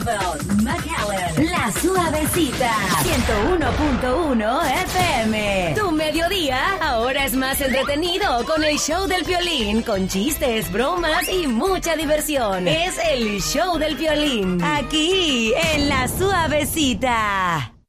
Bethel, McAllen, La Suavecita, 101.1 FM. Tu mediodía ahora es más entretenido con el show del Piolín, con chistes, bromas y mucha diversión. Es el show del Piolín, aquí en La Suavecita.